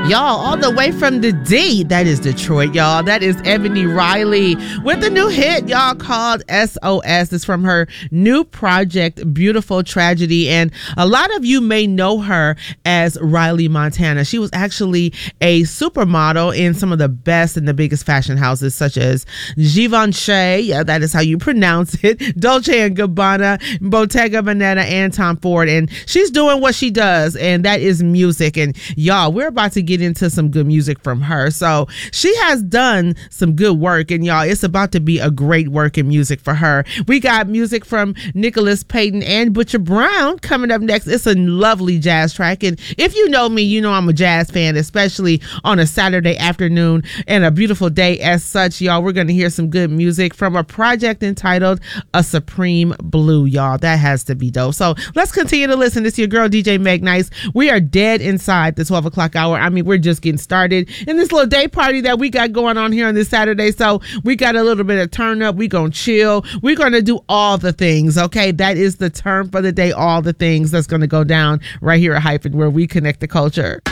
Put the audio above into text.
Y'all, all the way from the D, that is Detroit, y'all. That is Ebony Riley with a new hit, y'all, called SOS. It's from her new project, Beautiful Tragedy. And a lot of you may know her as Riley Montana. She was actually a supermodel in some of the best and the biggest fashion houses, such as Givenchy, yeah, that is how you pronounce it, Dolce & Gabbana, Bottega Veneta, and Tom Ford. And she's doing what she does, and that is music. And y'all, we're about to get into some good music from her. So she has done some good work, and y'all, it's about to be a great work in music for her. We got music from Nicholas Payton and Butcher Brown coming up next. It's a lovely jazz track, and if you know me, you know I'm a jazz fan, especially on a Saturday afternoon and a beautiful day as such. Y'all, we're going to hear some good music from a project entitled A Supreme Blue. Y'all, that has to be dope. So let's continue to listen. This is your girl DJ Meg Nice. We are dead inside the 12 o'clock hour. I mean, we're just getting started in this little day party that we got going on here on this Saturday. So we got a little bit of turn up. We gonna chill. We're gonna do all the things. Okay, that is the term for the day. All the things that's gonna go down right here at Hyphen, where we connect the culture.